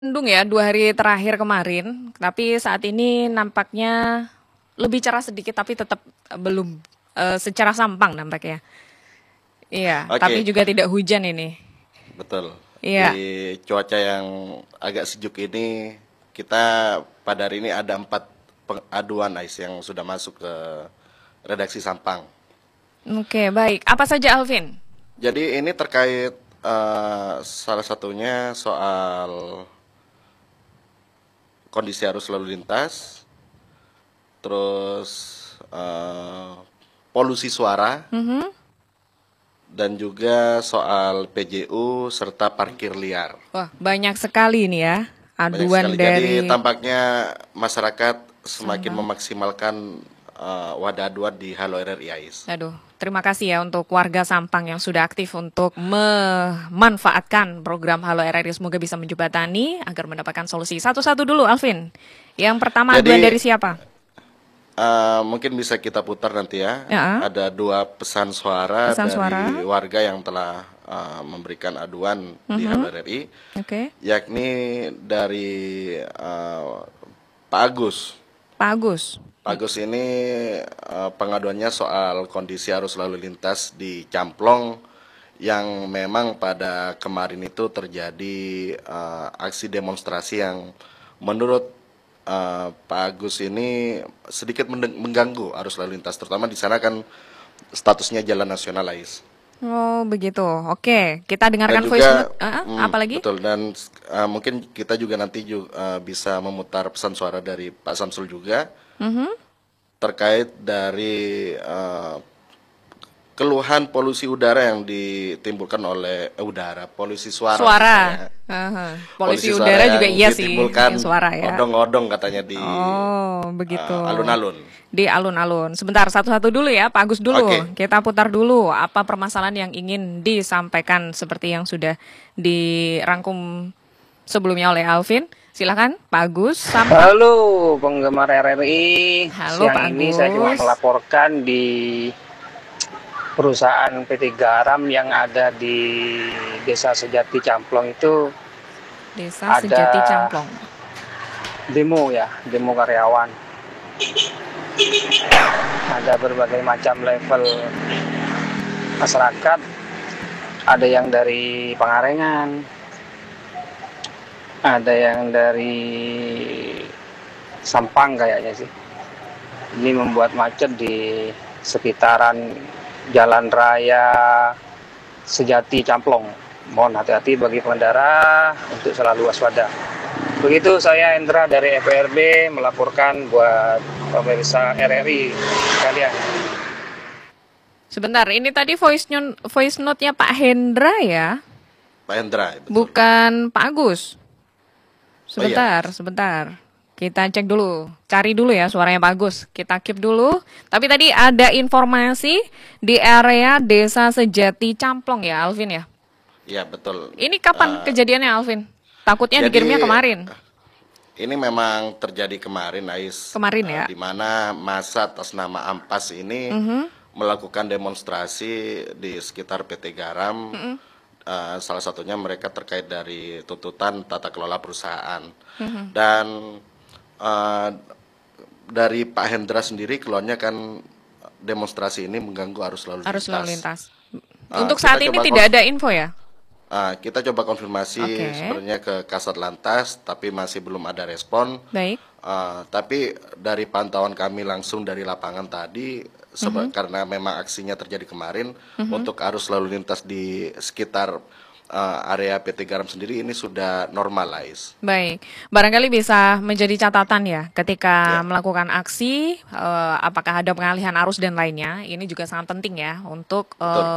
Mendung ya 2 hari terakhir kemarin, tapi saat ini nampaknya lebih cerah sedikit, tapi tetap belum secara Sampang nampaknya. Iya, tapi Oke, juga tidak hujan ini. betul. Di Iya, cuaca yang agak sejuk ini, kita pada hari ini ada 4 aduan AIS yang sudah masuk ke redaksi Sampang. oke baik. Apa saja Alvin? Jadi ini terkait salah satunya soal kondisi arus lalu lintas, terus eh, polusi suara, Mhm. dan juga soal PJU serta parkir liar. Wah, banyak sekali ini ya Banyak aduan sekali. Jadi dari tampaknya masyarakat semakin Sampang. memaksimalkan wadah aduan di Halo RRI AIS. Aduh, terima kasih ya untuk warga Sampang yang sudah aktif untuk memanfaatkan program Halo RRI. Semoga bisa menjembatani agar mendapatkan solusi. Satu-satu dulu, Alvin. Yang pertama aduan Jadi dari siapa? mungkin bisa kita putar nanti ya. Ya, Ada 2 pesan suara pesan suara. dari warga yang telah memberikan aduan di Mhm. Halo RRI, Oke. yakni dari Pak Agus. Pak Agus. Pak Agus ini pengaduannya soal kondisi arus lalu lintas di Camplong yang memang pada kemarin itu terjadi aksi demonstrasi yang menurut Pak Agus ini sedikit mengganggu arus lalu lintas, terutama di sana kan statusnya jalan nasional, Ais. Oh, begitu. Oke, kita Dan dengarkan voice juga note. Apa lagi? betul, dan mungkin kita juga nanti bisa memutar pesan suara dari Pak Samsul juga Mhm. terkait dari keluhan polusi udara yang ditimbulkan oleh polusi suara maksud Suara. saya. Aha. Polusi Polusi suara udara juga yang iya sih, yang ditimbulkan suara ya. odong-odong katanya di Oh, begitu. alun-alun. Di alun-alun. Sebentar, satu-satu dulu ya, Pak Agus dulu. Oke, Kita putar dulu apa permasalahan yang ingin disampaikan seperti yang sudah dirangkum sebelumnya oleh Alvin. Silakan, Pak Agus. Halo penggemar RRI, Halo, Pak siang ini saya cuma Agus. melaporkan di perusahaan PT Garam yang ada di Desa Sejati Camplong itu Desa Sejati ada Camplong. demo karyawan. Ada berbagai macam level masyarakat, ada yang dari Pangarengan, ada yang dari Sampang kayaknya sih. Ini membuat macet di sekitaran Jalan Raya Sejati Camplong. Mohon hati-hati bagi pengendara untuk selalu waspada. Begitu saya Endra dari FPRB melaporkan buat pemirsa RRI sekalian. Sebentar, ini tadi voice note-nya Pak Hendra ya, Pak Hendra, betul. bukan Pak Agus. Oh iya, Sebentar. Kita cek dulu, cari dulu ya suaranya Pak Agus. Kita keep dulu. Tapi tadi ada informasi di area Desa Sejati Camplong ya, Alvin ya. iya betul. Ini kapan kejadiannya, Alvin? Takutnya dikirimnya Jadi kemarin. ini memang terjadi kemarin, Ais, Kemarin ya. di mana masa atas nama Ampas ini melakukan demonstrasi di sekitar PT Garam. Salah satunya mereka terkait dari tuntutan tata kelola perusahaan. Dan eh, dari Pak Hendra sendiri keluarnya kan demonstrasi ini mengganggu arus lalu Arus lalu lintas. lintas. Untuk saat Kita ini coba tidak ada info ya? kita coba konfirmasi Oke. sebenarnya ke Kasat Lantas, tapi masih belum ada respon. Baik. Tapi dari pantauan kami langsung dari lapangan tadi, karena memang aksinya terjadi kemarin, untuk arus lalu lintas di sekitar area PT Garam sendiri ini sudah normalize. Baik, barangkali bisa menjadi catatan ya ketika Ya, melakukan aksi, apakah ada pengalihan arus dan lainnya. Ini juga sangat penting ya untuk betul.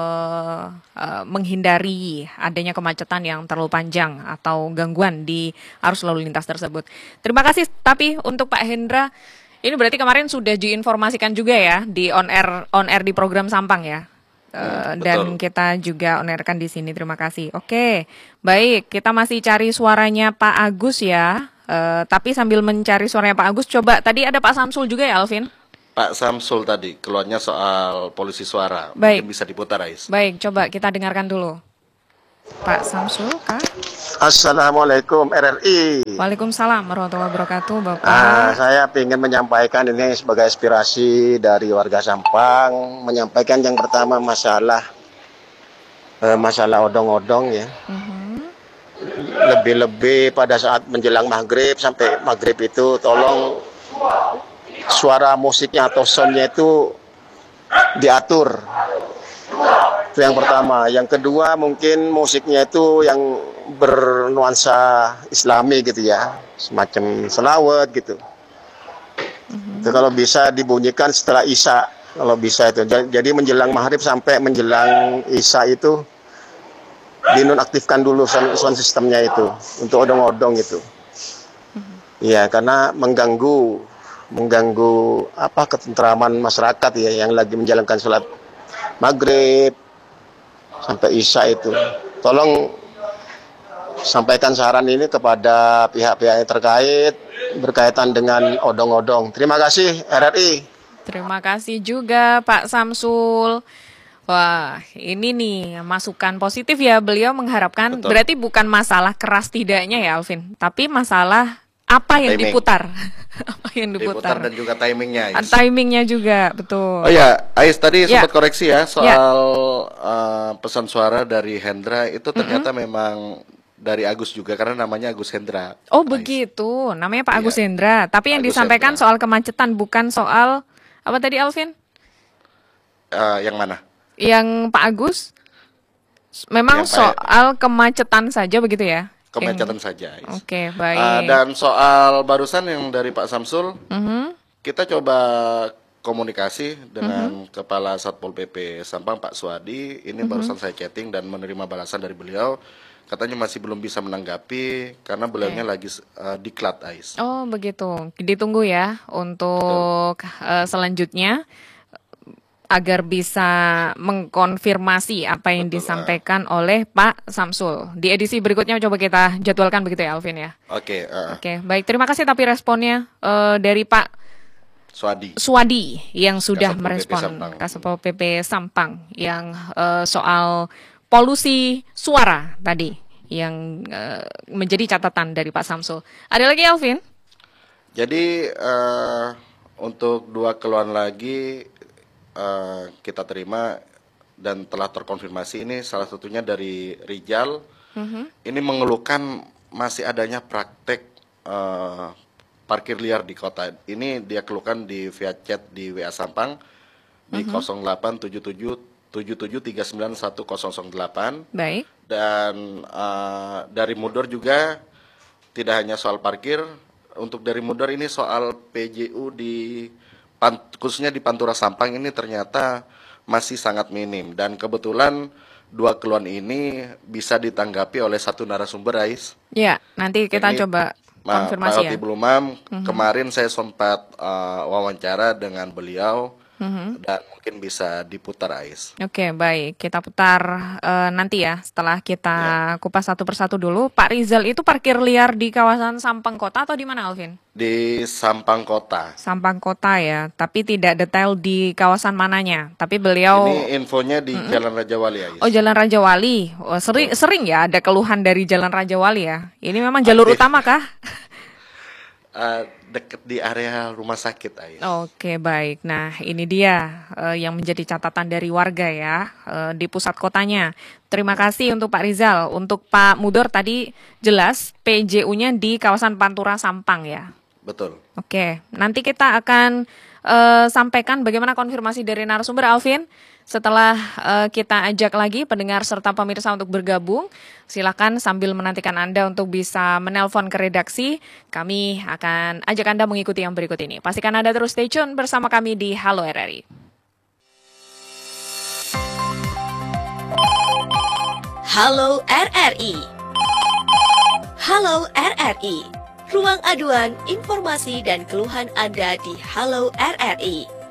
menghindari adanya kemacetan yang terlalu panjang atau gangguan di arus lalu lintas tersebut. Terima kasih. Tapi untuk Pak Hendra, ini berarti kemarin sudah diinformasikan juga ya di on air di program Sampang ya. Dan Betul. kita juga onerkan di sini. Terima kasih. Oke, baik. Kita masih cari suaranya Pak Agus ya. Tapi sambil mencari suaranya Pak Agus, coba tadi ada Pak Samsul juga ya, Alvin. Pak Samsul tadi keluarnya soal polusi suara, mungkin Baik, bisa diputar, Ais. baik. Coba kita dengarkan dulu. Pak Samsul, Kak. Assalamualaikum RRI. Waalaikumsalam warahmatullahi wabarakatuh, Bapak. Saya ingin menyampaikan ini sebagai aspirasi dari warga Sampang. Menyampaikan yang pertama masalah odong-odong ya. Lebih-lebih pada saat menjelang maghrib sampai maghrib itu tolong suara musiknya atau soundnya itu diatur. Itu yang pertama. Yang kedua mungkin musiknya itu yang bernuansa Islami gitu ya, semacam selawat gitu. Itu kalau bisa dibunyikan setelah Isya, kalau bisa itu. Jadi menjelang maghrib sampai menjelang Isya itu dinonaktifkan dulu sound sistemnya itu untuk odong-odong itu. Ya, karena mengganggu ketentraman masyarakat ya yang lagi menjalankan sholat maghrib sampai Isya itu. Tolong sampaikan saran ini kepada pihak-pihak yang terkait berkaitan dengan odong-odong. Terima kasih RRI. Terima kasih juga Pak Samsul. Wah, ini nih masukan positif ya. Beliau mengharapkan, Betul. berarti bukan masalah keras tidaknya ya Alvin, tapi masalah apa yang Timing. diputar. Apa yang Diputar diputar. dan juga timingnya. Ais. Timingnya juga, betul. Oh ya, Ais tadi Ya. sempat koreksi ya soal pesan suara dari Hendra itu ternyata memang dari Agus juga karena namanya Agus Hendra. Oh Ais. begitu, namanya Pak Iya. Agus Hendra. Tapi yang Agus disampaikan Hendra. soal kemacetan, bukan soal apa tadi Alvin? Yang mana? Yang Pak Agus memang Yang Pak- soal kemacetan saja begitu ya? Kemacetan saja. Ais. Oke, baik. Dan soal barusan yang dari Pak Samsul, Mhm. kita coba komunikasi dengan Mhm. Kepala Satpol PP Sampang Pak Suadi. Ini barusan saya chatting dan menerima balasan dari beliau. Katanya masih belum bisa menanggapi karena beliaunya lagi diklat, Ais. Oh begitu, ditunggu ya untuk selanjutnya agar bisa mengkonfirmasi apa yang Betul, disampaikan oleh Pak Samsul. Di edisi berikutnya coba kita jadwalkan begitu ya Alvin ya. Oke, Oke, baik, terima kasih tapi responnya dari Pak Suadi. Suwadi yang sudah Kasatpol PP merespon Sampang. Kasatpol PP Sampang yang soal polusi suara tadi yang menjadi catatan dari Pak Samsul. Ada lagi Alvin? Jadi untuk 2 keluhan lagi kita terima dan telah terkonfirmasi, ini salah satunya dari Rijal. Ini mengeluhkan masih adanya praktek parkir liar di kota. Ini dia keluhkan di via chat di WA Sampang di 087777391008. Baik. Dan dari Mudor juga tidak hanya soal parkir, untuk dari Mudor ini soal PJU khususnya di Pantura Sampang ini ternyata masih sangat minim, dan kebetulan 2 keluhan ini bisa ditanggapi oleh satu narasumber, Ais. Ya, nanti kita Ini coba konfirmasi Pak ya. Oti Blumam, kemarin saya sempat wawancara dengan beliau dan mungkin bisa diputar, Ais. Oke, baik. Kita putar nanti ya setelah kita kupas satu persatu dulu. Pak Rizal itu parkir liar di kawasan Sampang Kota atau di mana Alvin? Di Sampang Kota. Sampang Kota ya, tapi tidak detail di kawasan mananya. Tapi beliau Ini infonya di Jalan Raja Wali, Ais. Oh, Jalan Raja Wali. Oh, sering ya ada keluhan dari Jalan Raja Wali ya. Ini memang jalur Aktif. utama kah? Deket di area rumah sakit, Ais. Oke, baik. Nah, ini dia yang menjadi catatan dari warga ya di pusat kotanya. Terima kasih untuk Pak Rizal. Untuk Pak Mudor tadi jelas PJU-nya di kawasan Pantura Sampang ya. Betul. Oke, nanti kita akan sampaikan bagaimana konfirmasi dari narasumber Alvin setelah kita ajak lagi pendengar serta pemirsa untuk bergabung. Silakan sambil menantikan Anda untuk bisa menelpon ke redaksi. Kami akan ajak Anda mengikuti yang berikut ini. Pastikan Anda terus stay tune bersama kami di Halo RRI. Halo RRI. Halo RRI. Ruang aduan, informasi dan keluhan Anda di Halo RRI.